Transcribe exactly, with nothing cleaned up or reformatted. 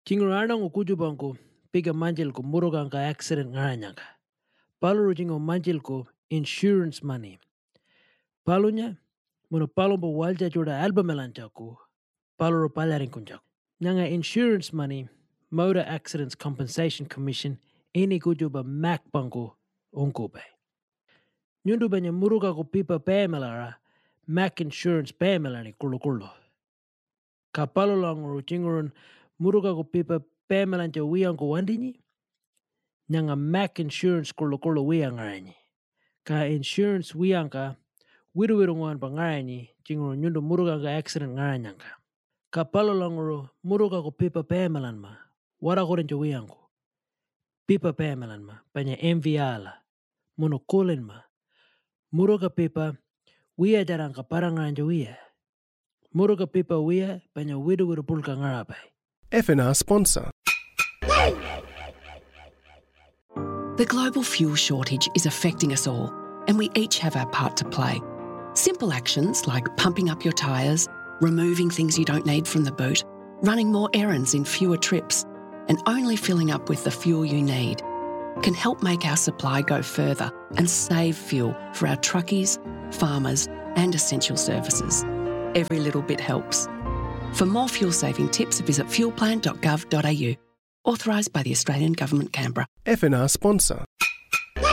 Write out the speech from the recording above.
Cingro anang ukujubangku piga manjil ku murugang ka accident ngaranyanga. Paluru cingo manjil ku insurance money. Palunya munu palumbo walja juda albamelanjaku. Paluru palaring kunjaku. Nyanga insurance money Motor Accidents Compensation Commission ini kujuba mak bangku ungkube. Nyundu banya muruga ku pipa pemelara Mac Insurance pemelani kulu kulu. Kapalo languru cingurun muruga ku pipa pemelanja wiyang ku wandini. Nyanga Mac Insurance kulu kulu wiyang ngarani. Ka insurance wiyang ka wiru wiru nguan pangarani cingurun nyundu muruga ka accident ngaranyangka. Kapalo languru muruga ku pipa pemelan ma. Wara korin jo wiyang ku. Pipa pemelan ma. Banya M V A la. Munu kulin ma. Muruga pipa wiya jarang ka parang ngaranjo wiya. Muruga pipa wiya banya wiru wiru pulka ngarapai. F N R sponsor. The global fuel shortage is affecting us all, and we each have our part to play. Simple actions like pumping up your tyres, removing things you don't need from the boot, running more errands in fewer trips, and only filling up with the fuel you need can help make our supply go further and save fuel for our truckies, farmers, and essential services. Every little bit helps. For more fuel-saving tips, visit fuelplan dot gov dot a u. Authorised by the Australian Government, Canberra. F N R sponsor.